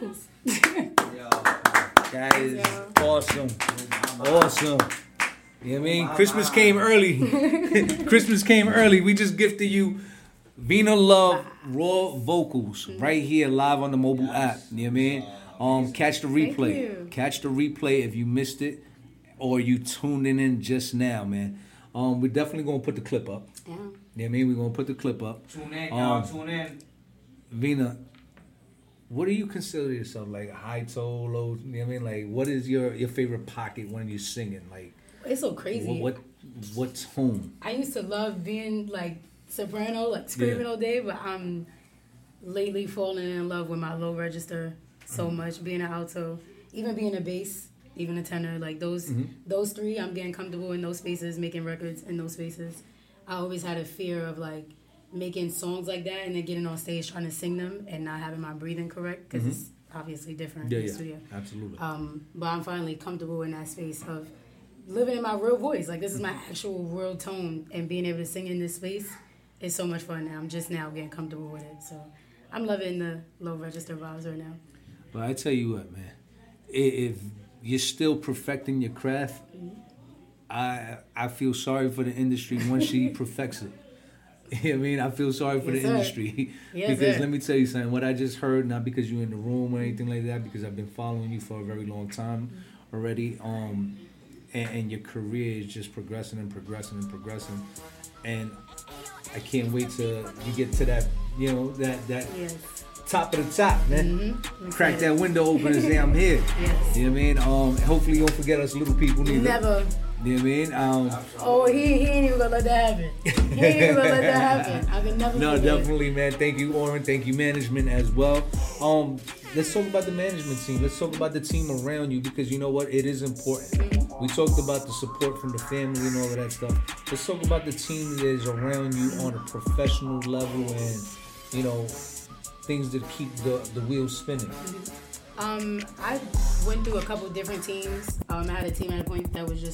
vocals. That is awesome. Awesome. You know what I mean? Christmas came early. Christmas came early. We just gifted you Vina Love raw vocals right here live on the mobile app. You know what I mean? Catch the replay. Catch the replay if you missed it or you tuned in just now, man. We're definitely gonna put the clip up. Yeah. You know what I mean? We're gonna put the clip up. Tune in, y'all. Tune in. Vina, what do you consider yourself? Like high toe, low? You know what I mean? Like, what is your favorite pocket when you're singing? Like, it's so crazy. What tone? I used to love being like soprano, like screaming all day, but I'm lately falling in love with my low register so much. Being an alto, even being a bass, even a tenor, like those three, I'm getting comfortable in those spaces, making records in those spaces. I always had a fear of like making songs like that and then getting on stage trying to sing them and not having my breathing correct because it's obviously different in the studio. Absolutely. But I'm finally comfortable in that space of living in my real voice. Like, this is my actual real tone, and being able to sing in this space is so much fun now. I'm just now getting comfortable with it. So I'm loving the low register vibes right now. But I tell you what, man, if you're still perfecting your craft, I feel sorry for the industry once she perfects it. You know what I mean? I feel sorry for the industry. Because let me tell you something. What I just heard, not because you're in the room or anything like that, because I've been following you for a very long time already. And your career is just progressing and progressing and progressing. And I can't wait till you get to that, you know, that top of the top, man. Crack that window open and say, I'm here. Yes. You know what I mean? Hopefully you don't forget us little people neither. Never. You know what I mean? He ain't even gonna let that happen. He ain't even gonna let that happen. I can never forget. Definitely, man. Thank you, Oren. Thank you, management, as well. Let's talk about the management team. Let's talk about the team around you, because you know what? It is important. We talked about the support from the family and all of that stuff. Let's talk about the team that is around you on a professional level and, you know, things that keep the wheels spinning. I went through a couple different teams. I had a team at a point that was just